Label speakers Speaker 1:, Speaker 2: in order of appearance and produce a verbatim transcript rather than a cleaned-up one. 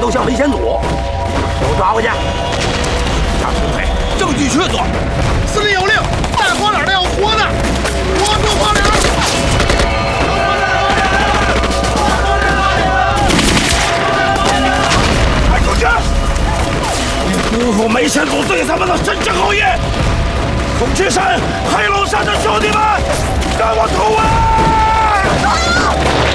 Speaker 1: 都向危险组，给我抓回去！让土匪证据确凿。
Speaker 2: 司令有令，大光脸的要活的，活住光脸！
Speaker 1: 快出去！辜负梅县组对咱们的深情厚谊，孔雀山、黑龙山的兄弟们，跟我突围！